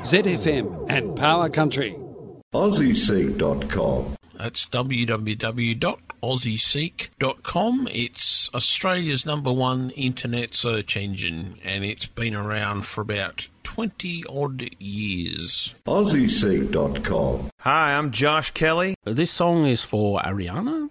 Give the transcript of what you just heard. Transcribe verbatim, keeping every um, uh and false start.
Z F M and Power Country. Aussie Seek dot com. That's w w w dot aussie seek dot com. It's Australia's number one internet search engine, and it's been around for about twenty odd years. Aussie Seek dot com. Hi, I'm Josh Kelly. This song is for Ariana.